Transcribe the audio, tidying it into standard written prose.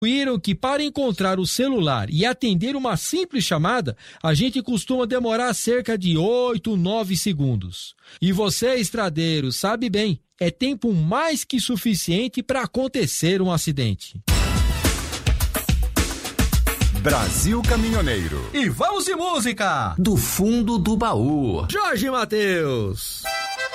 Que para encontrar o celular e atender uma simples chamada, a gente costuma demorar cerca de 8, 9 segundos. E você, estradeiro, sabe bem, é tempo mais que suficiente para acontecer um acidente. Brasil Caminhoneiro. E vamos de música! Do fundo do baú. Jorge Mateus.